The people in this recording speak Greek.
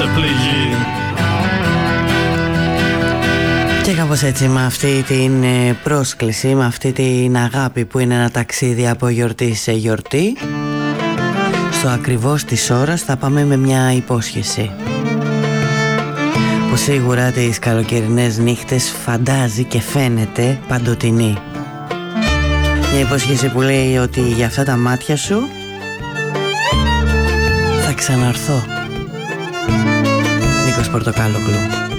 πληγή. Και κάπως έτσι, με αυτή την πρόσκληση, με αυτή την αγάπη που είναι ένα ταξίδι από γιορτή σε γιορτή, στο ακριβώς της ώρας θα πάμε με μια υπόσχεση που σίγουρα τις καλοκαιρινές νύχτες φαντάζει και φαίνεται παντοτινή. Μια υπόσχεση που λέει ότι για αυτά τα μάτια σου θα ξαναρθώ. Νίκος Πορτοκάλογλου.